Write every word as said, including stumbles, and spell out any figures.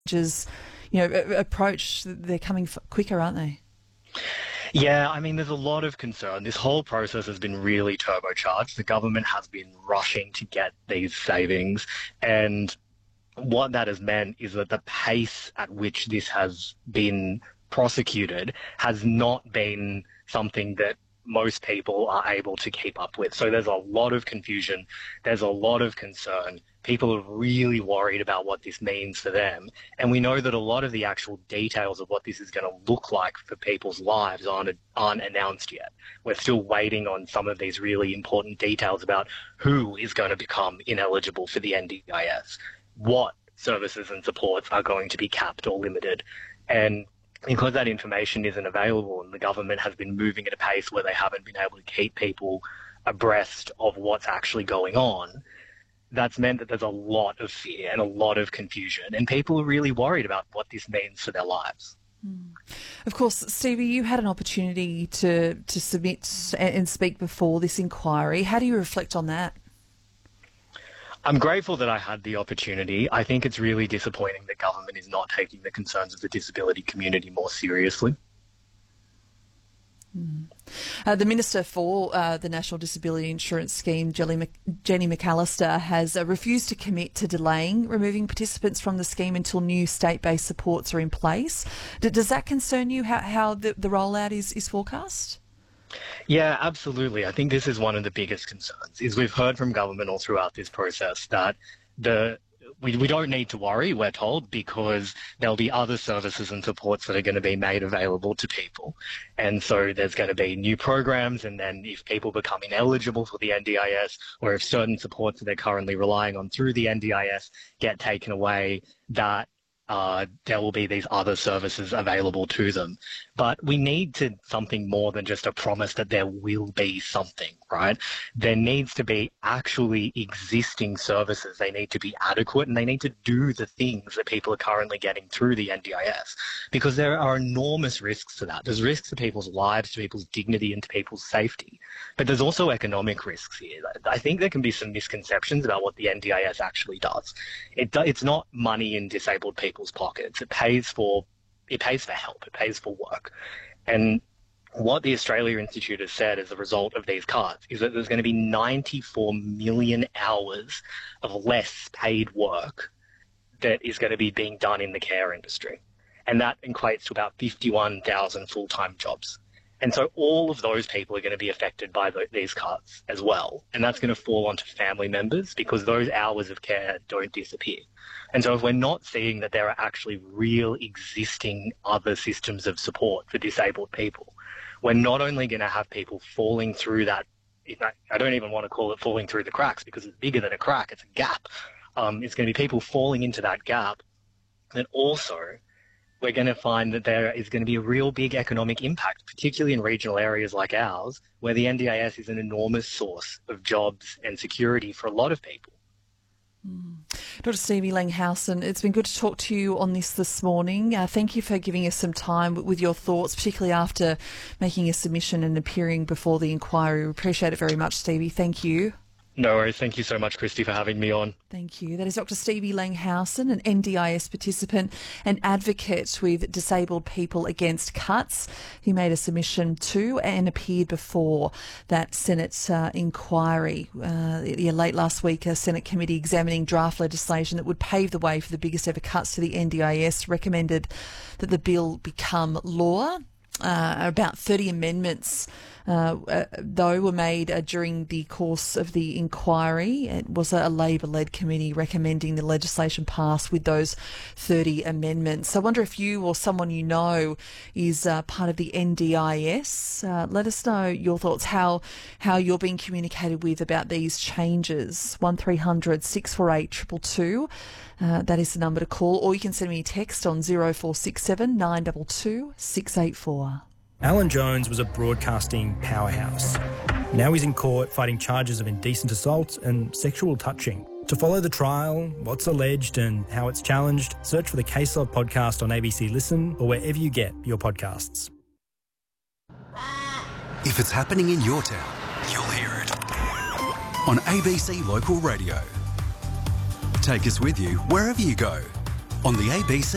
changes, you know, a- approach, they're coming f- quicker, aren't they? Yeah, I mean, there's a lot of concern. This whole process has been really turbocharged. The government has been rushing to get these savings, and what that has meant is that the pace at which this has been prosecuted has not been something that most people are able to keep up with. So there's a lot of confusion. There's a lot of concern. People are really worried about what this means for them. And we know that a lot of the actual details of what this is going to look like for people's lives aren't, aren't announced yet. We're still waiting on some of these really important details about who is going to become ineligible for the N D I S, what services and supports are going to be capped or limited. And because that information isn't available and the government has been moving at a pace where they haven't been able to keep people abreast of what's actually going on, that's meant that there's a lot of fear and a lot of confusion, and people are really worried about what this means for their lives. Mm. Of course, Stevie, you had an opportunity to, to submit and speak before this inquiry. How do you reflect on that? I'm grateful that I had the opportunity. I think it's really disappointing that government is not taking the concerns of the disability community more seriously. Mm. Uh, the Minister for uh, the National Disability Insurance Scheme, Jenny, Mc- Jenny McAllister, has uh, refused to commit to delaying removing participants from the scheme until new state-based supports are in place. D- does that concern you, how, how the, the rollout is, is forecast? Yeah, absolutely. I think this is one of the biggest concerns, is we've heard from government all throughout this process that the we, we don't need to worry, we're told, because there'll be other services and supports that are going to be made available to people. And so there's going to be new programs, and then if people become ineligible for the N D I S, or if certain supports that they're currently relying on through the N D I S get taken away, that Uh, there will be these other services available to them. But we need to something more than just a promise that there will be something, right? There needs to be actually existing services. They need to be adequate, and they need to do the things that people are currently getting through the N D I S, because there are enormous risks to that. There's risks to people's lives, to people's dignity, and to people's safety. But there's also economic risks here. I think there can be some misconceptions about what the N D I S actually does. It do, it's not money in disabled people's pockets. It pays for it pays for help. It pays for work. And what the Australia Institute has said as a result of these cuts is that there's going to be ninety-four million hours of less paid work that is going to be being done in the care industry. And that equates to about fifty-one thousand full-time jobs. And so all of those people are going to be affected by the, these cuts as well. And that's going to fall onto family members, because those hours of care don't disappear. And so if we're not seeing that there are actually real existing other systems of support for disabled people, we're not only going to have people falling through that, I don't even want to call it falling through the cracks, because it's bigger than a crack, it's a gap. Um, it's going to be people falling into that gap, and also we're going to find that there is going to be a real big economic impact, particularly in regional areas like ours, where the N D I S is an enormous source of jobs and security for a lot of people. Mm. Doctor Stevie Langhausen, it's been good to talk to you on this this morning. Uh, thank you for giving us some time with your thoughts, particularly after making a submission and appearing before the inquiry. We appreciate it very much, Stevie. Thank you. No worries. Thank you so much, Christy, for having me on. Thank you. That is Doctor Stevie Langhausen, an N D I S participant and advocate with Disabled People Against Cuts. He made a submission to and appeared before that Senate uh, inquiry. Uh, yeah, late last week, a Senate committee examining draft legislation that would pave the way for the biggest ever cuts to the N D I S recommended that the bill become law. Uh, about thirty amendments, uh, uh, though, were made uh, during the course of the inquiry. It was a Labor-led committee recommending the legislation pass with those thirty amendments. I wonder if you or someone you know is uh, part of the N D I S. Uh, let us know your thoughts, how how you're being communicated with about these changes. one three hundred six four eight two two two. Uh, that is the number to call, or you can send me a text on zero four six seven nine two two six eight four. Alan Jones was a broadcasting powerhouse. Now he's in court fighting charges of indecent assault and sexual touching. To follow the trial, what's alleged and how it's challenged, search for the Case Log podcast on A B C Listen or wherever you get your podcasts. If it's happening in your town, you'll hear it on A B C Local Radio. Take us with you wherever you go on the A B C